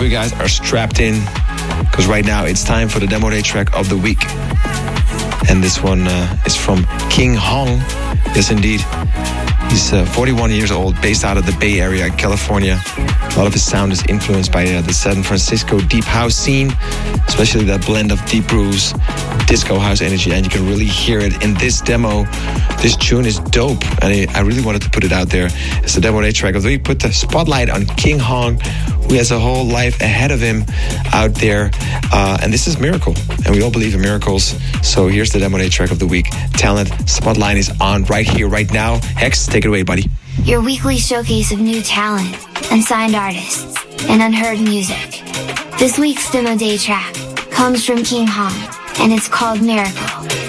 you guys are strapped in, because right now it's time for the demo day track of the week. And this one is from King Hong. Yes, indeed. He's 41 years old, based out of the Bay Area, California. A lot of his sound is influenced by the San Francisco deep house scene, especially that blend of deep grooves, disco house energy, and you can really hear it in this demo. This tune is dope, and I really wanted to put it out there. It's the demo day track of the week. Put the spotlight on King Hong, who has a whole life ahead of him out there, and this is Miracle, and we all believe in miracles. So here's the demo day track of the week. Talent Spotlight is on right here, right now. Hex, take it away, buddy. Your weekly showcase of new talent, unsigned artists, and unheard music. This week's demo day track comes from King Hong, and it's called Miracle.